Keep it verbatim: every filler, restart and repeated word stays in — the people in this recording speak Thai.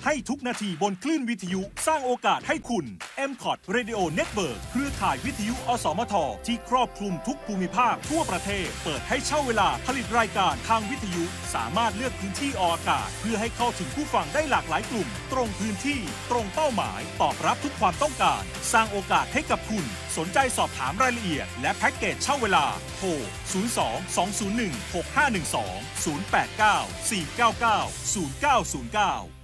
ให้ทุกนาทีบนคลื่นวิทยุสร้างโอกาสให้คุณ เอ็ม คอท Radio Network เครือข่ายวิทยุอสมทที่ครอบคลุมทุกภูมิภาคทั่วประเทศเปิดให้เช่าเวลาผลิตรายการทางวิทยุสามารถเลือกพื้นที่ออกอากาศเพื่อให้เข้าถึงผู้ฟังได้หลากหลายกลุ่มตรงพื้นที่ตรงเป้าหมายตอบรับทุกความต้องการสร้างโอกาสให้กับคุณสนใจสอบถามรายละเอียดและแพ็กเกจเช่าเวลาโทร ศูนย์ สอง สอง ศูนย์ หนึ่ง หก ห้า หนึ่ง สอง ศูนย์ แปด เก้า สี่ เก้า เก้า ศูนย์ เก้า ศูนย์ เก้า